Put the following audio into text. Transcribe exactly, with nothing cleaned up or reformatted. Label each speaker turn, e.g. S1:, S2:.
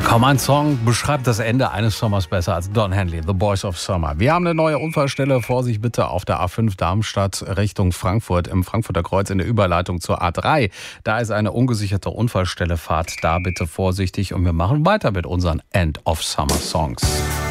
S1: Kaum ein Song beschreibt das Ende eines Sommers besser als Don Henley, The Boys of Summer. Wir haben eine neue Unfallstelle. Vorsicht bitte auf der A fünf Darmstadt Richtung Frankfurt im Frankfurter Kreuz in der Überleitung zur A drei. Da ist eine ungesicherte Unfallstelle. Fahrt da bitte vorsichtig und wir machen weiter mit unseren End of Summer Songs.